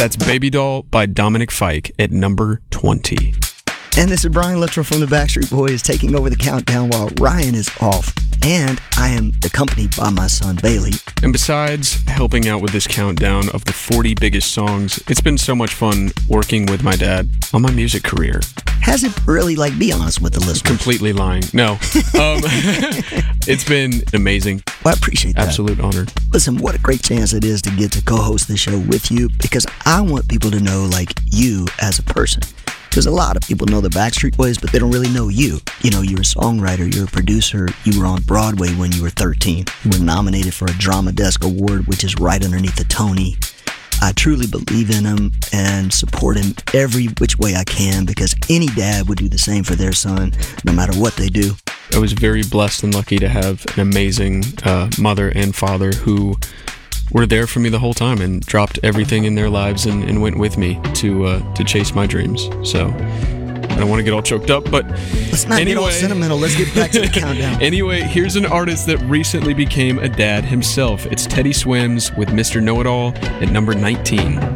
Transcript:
That's Baby Doll by Dominic Fike at number 20. And this is Brian Luttrell from the Backstreet Boys taking over the countdown while Ryan is off. And I am accompanied by my son Bailey. And besides helping out with this countdown of the 40 biggest songs, it's been so much fun working with my dad on my music career. Has it really, be honest with the listeners? Completely lying. No. It's been amazing. Well, I appreciate that. Absolute honor. Listen, what a great chance it is to get to co-host the show with you, because I want people to know, you as a person. Because a lot of people know the Backstreet Boys, but they don't really know you. You're a songwriter, you're a producer, you were on Broadway when you were 13. You were nominated for a Drama Desk Award, which is right underneath the Tony. I truly believe in him and support him every which way I can, because any dad would do the same for their son, no matter what they do. I was very blessed and lucky to have an amazing mother and father who were there for me the whole time and dropped everything in their lives and went with me to chase my dreams. So I don't want to get all choked up, but let's not get all sentimental. Let's get back to the countdown. Anyway, here's an artist that recently became a dad himself. It's Teddy Swims with Mr. Know-It-All at number 19.